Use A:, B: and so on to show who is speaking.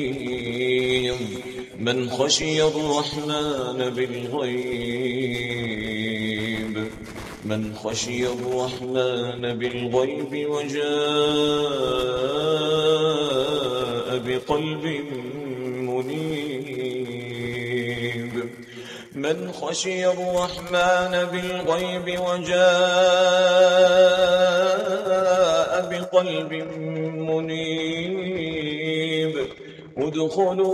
A: من خشي الرحمن بالغيب من خشي الرحمن بالغيب وجاء بقلب منيب من خشي الرحمن بالغيب وجاء بقلب منيب ادخلوا